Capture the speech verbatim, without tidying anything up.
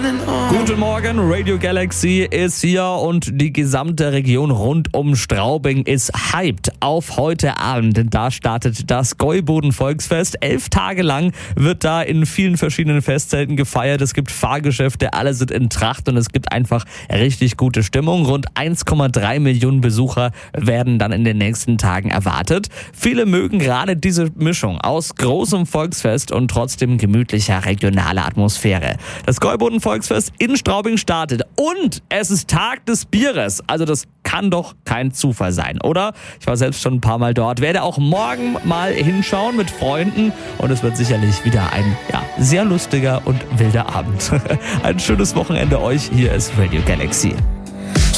Guten Morgen, Radio Galaxy ist hier und die gesamte Region rund um Straubing ist hyped auf heute Abend. Denn da startet das Gäuboden-Volksfest. Elf Tage lang wird da in vielen verschiedenen Festzelten gefeiert. Es gibt Fahrgeschäfte, alle sind in Tracht und es gibt einfach richtig gute Stimmung. Rund eins Komma drei Millionen Besucher werden dann in den nächsten Tagen erwartet. Viele mögen gerade diese Mischung aus großem Volksfest und trotzdem gemütlicher regionaler Atmosphäre. Das Gäuboden-Volksfest in Straubing startet und es ist Tag des Bieres. Also das kann doch kein Zufall sein, oder? Ich war selbst schon ein paar Mal dort, werde auch morgen mal hinschauen mit Freunden und es wird sicherlich wieder ein ja, sehr lustiger und wilder Abend. Ein schönes Wochenende euch. Hier ist Radio Galaxy.